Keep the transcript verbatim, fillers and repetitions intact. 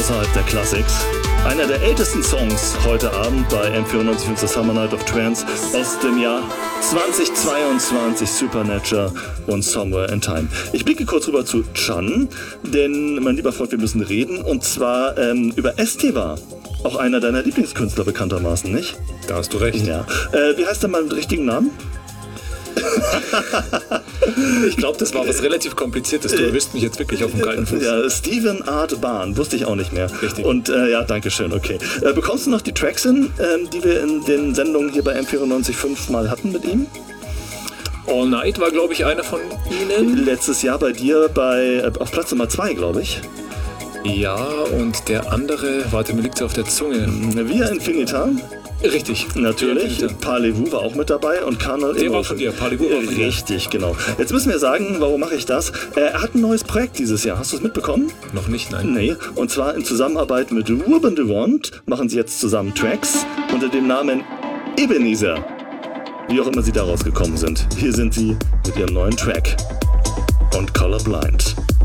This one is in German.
außerhalb der Classics. Einer der ältesten Songs heute Abend bei M vierundneunzig Komma fünf The Summer Night of Trance aus dem Jahr zweitausendzweiundzwanzig, Supernature und Somewhere in Time. Ich blicke kurz rüber zu Can, denn, mein lieber Freund, wir müssen reden, und zwar ähm, über Estiva. Auch einer deiner Lieblingskünstler bekanntermaßen, nicht? Da hast du recht. Ja. Äh, wie heißt der mal mit richtigen Namen? Ich glaube, das war was relativ Kompliziertes. Du erwischt mich jetzt wirklich auf dem kalten Fuß. Ja, Stephen Art Bahn, wusste ich auch nicht mehr. Richtig. Und äh, ja, danke schön, okay. Äh, bekommst du noch die Tracks hin, ähm, die wir in den Sendungen hier bei M vierundneunzig Komma fünf mal hatten mit ihm? All Night war, glaube ich, einer von ihnen. Letztes Jahr bei dir bei äh, auf Platz Nummer zwei, glaube ich. Ja, und der andere, warte, mir liegt es auf der Zunge. Via Infinita. Richtig. Natürlich. Parlez-vous war auch mit dabei und Carnal Der war von dir, Parlez-vous war von dir. Richtig, genau. Jetzt müssen wir sagen, warum mache ich das? Er hat ein neues Projekt dieses Jahr. Hast du es mitbekommen? Noch nicht, nein. Nee, und zwar in Zusammenarbeit mit Ruben de Wand machen sie jetzt zusammen Tracks unter dem Namen Ebenezer. Wie auch immer sie daraus gekommen sind. Hier sind sie mit ihrem neuen Track und Colorblind.